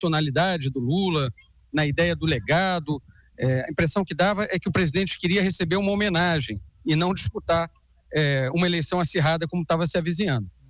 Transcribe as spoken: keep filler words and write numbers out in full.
personalidade do Lula, na ideia do legado. É, a impressão que dava é que o presidente queria receber uma homenagem e não disputar é, uma eleição acirrada como estava se avizinhando.